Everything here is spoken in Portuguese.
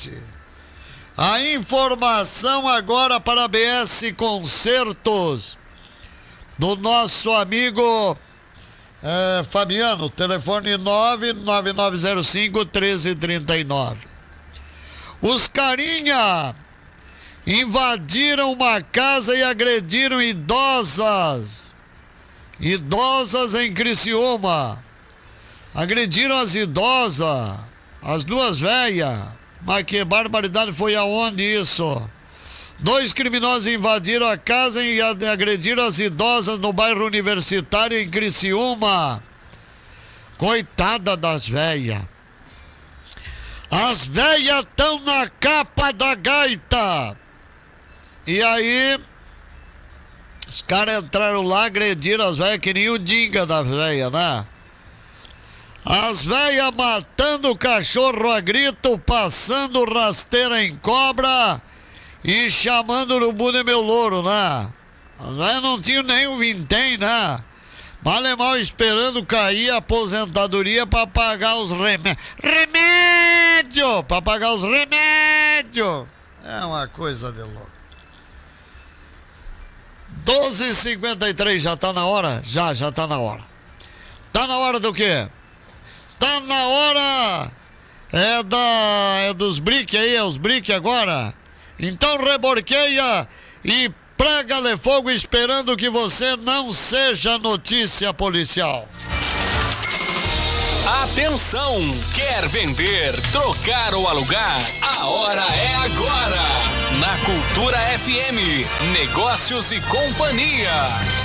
gente. A informação agora para a BS Concertos, do nosso amigo Fabiano, telefone 99905-1339. Os carinha invadiram uma casa e agrediram idosas em Criciúma. Agrediram as idosas, as duas velhas. Mas que barbaridade, foi aonde isso? 2 criminosos invadiram a casa e agrediram as idosas no bairro Universitário em Criciúma. Coitada das velhas. As velhas estão na capa da gaita. E aí, os caras entraram lá, agrediram as velhas que nem o dinga da velha, né? As velhas matando o cachorro a grito, passando rasteira em cobra e chamando o urubu de meu louro, né? As velhas não tinham nem o vintém, né? Mal esperando cair a aposentadoria para pagar os remédios. Para pagar os remédios! É uma coisa de louco. 12h53, já tá na hora? Já tá na hora. Tá na hora do quê? Tá na hora é dos brick aí, é os brick agora. Então reborqueia e prega-lhe fogo esperando que você não seja notícia policial. Atenção! Quer vender, trocar ou alugar? A hora é agora! Na Cultura FM, Negócios e Companhia.